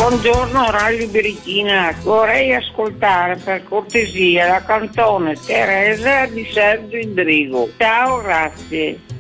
Buongiorno Radio Birichina, vorrei ascoltare per cortesia la canzone Teresa di Sergio Indrigo. Ciao, grazie.